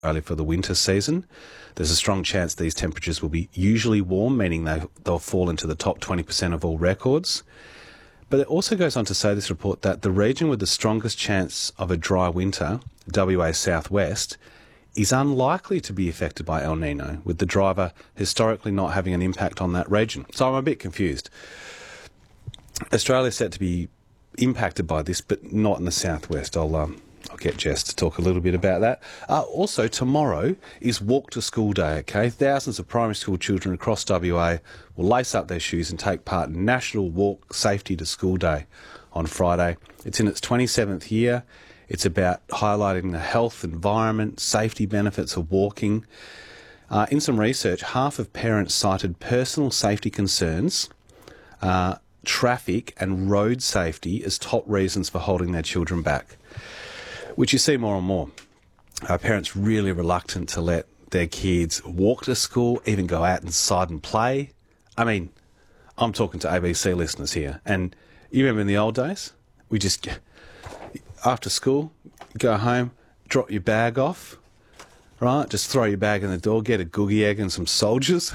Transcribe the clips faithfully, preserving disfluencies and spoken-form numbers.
Australia for the winter season. There's a strong chance these temperatures will be usually warm, meaning they, they'll fall into the top twenty percent of all records. But it also goes on to say, this report, that the region with the strongest chance of a dry winter, W A Southwest, is unlikely to be affected by El Nino, with the driver historically not having an impact on that region. So I'm a bit confused. Australia's set to be impacted by this, but not in the southwest. I'll um, I'll get Jess to talk a little bit about that. Uh, also, tomorrow is Walk to School Day, okay? Thousands of primary school children across W A will lace up their shoes and take part in National Walk Safety to School Day on Friday. It's in its twenty-seventh year. It's about highlighting the health, environment, safety benefits of walking. Uh, in some research, half of parents cited personal safety concerns, uh, traffic and road safety as top reasons for holding their children back, which you see more and more. Our parents really reluctant to let their kids walk to school, even go out inside and play. I mean, I'm talking to A B C listeners here, and you remember in the old days, we just, after school, go home, drop your bag off, right? Just throw your bag in the door, get a googie egg and some soldiers.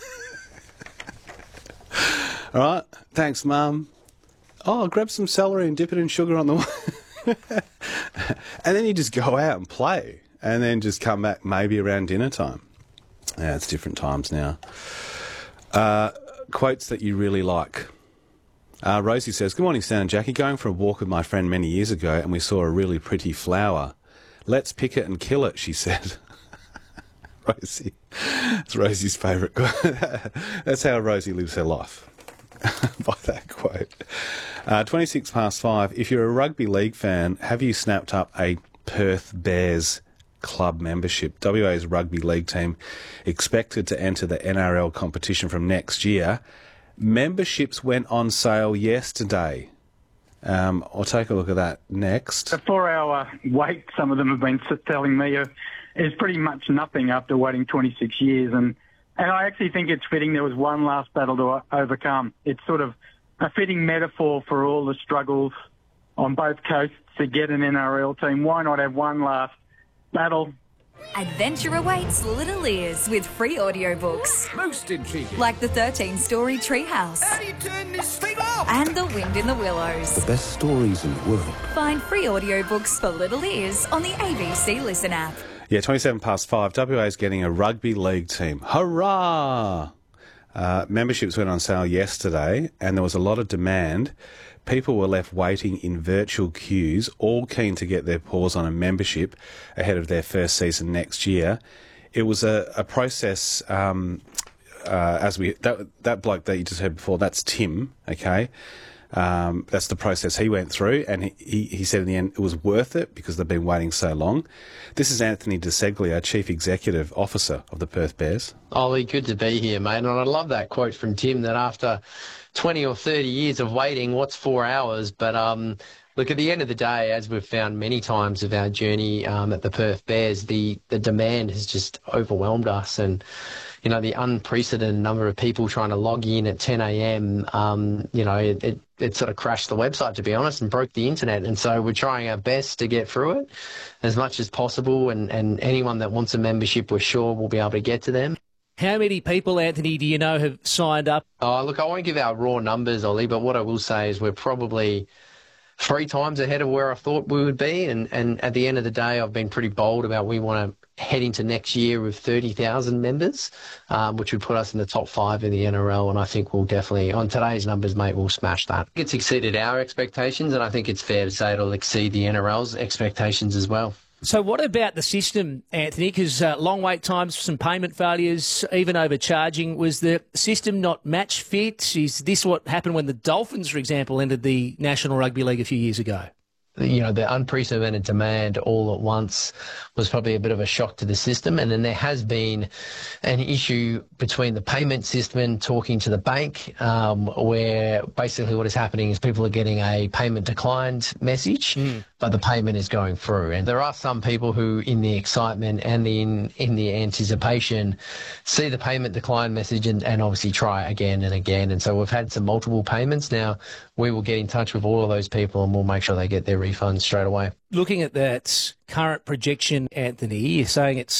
All right, thanks, Mum. Oh, grab some celery and dip it in sugar on the way. And then you just go out and play, and then just come back maybe around dinner time. Yeah, it's different times now. Uh, quotes that you really like. Uh, Rosie says, "Good morning, Stan and Jackie. Going for a walk with my friend many years ago, and we saw a really pretty flower. Let's pick it and kill it," she said. Rosie. It's Rosie's favourite quote. That's how Rosie lives her life. By that quote. Uh, twenty-six past five. If you're a rugby league fan, have you snapped up a Perth Bears club membership? W A's rugby league team expected to enter the N R L competition from next year. Memberships went on sale yesterday. Um, I'll take a look at that next. The four-hour wait, some of them have been telling me, uh, is pretty much nothing after waiting twenty-six years. And And I actually think it's fitting there was one last battle to overcome. It's sort of a fitting metaphor for all the struggles on both coasts to get an N R L team. Why not have one last battle? Adventure awaits little ears with free audiobooks. Most intriguing. Like the thirteen-story Treehouse. How do you turn this thing off? And The Wind in the Willows. The best stories in the world. Find free audiobooks for little ears on the A B C Listen app. Yeah, twenty-seven past five. W A's getting a rugby league team. Hurrah! Uh, memberships went on sale yesterday, and there was a lot of demand. People were left waiting in virtual queues, all keen to get their paws on a membership ahead of their first season next year. It was a, a process, um, uh, as we that that bloke that you just heard before, that's Tim, okay? Um, that's the process he went through, and he, he, he said in the end it was worth it because they've been waiting so long. This is Anthony DeSeglia, Chief Executive Officer of the Perth Bears. Ollie, good to be here, mate. And I love that quote from Tim that after twenty or thirty years of waiting, what's four hours? But um, look, at the end of the day, as we've found many times of our journey um, at the Perth Bears, the, the demand has just overwhelmed us. And you know, the unprecedented number of people trying to log in at ten a.m., um, you know, it, it, it sort of crashed the website, to be honest, and broke the internet. And so we're trying our best to get through it as much as possible. And, and anyone that wants a membership, we're sure we'll be able to get to them. How many people, Anthony, do you know have signed up? Oh, look, I won't give out raw numbers, Ollie, but what I will say is we're probably three times ahead of where I thought we would be. And, and at the end of the day, I've been pretty bold about we want to head into next year with thirty thousand members, um, which would put us in the top five in the N R L. And I think we'll definitely, on today's numbers, mate, we'll smash that. It's exceeded our expectations, and I think it's fair to say it'll exceed the N R L's expectations as well. So what about the system, Anthony? Because uh, long wait times, some payment failures, even overcharging. Was the system not match fit? Is this what happened when the Dolphins, for example, entered the National Rugby League a few years ago? You know, the unprecedented demand all at once was probably a bit of a shock to the system. And then there has been an issue between the payment system and talking to the bank, um, where basically what is happening is people are getting a payment declined message, mm. but the payment is going through. And there are some people who, in the excitement and the, in, in the anticipation, see the payment decline message and, and obviously try again and again. And so we've had some multiple payments. Now, we will get in touch with all of those people and we'll make sure they get their refund straight away. Looking at that current projection, Anthony, you're saying it's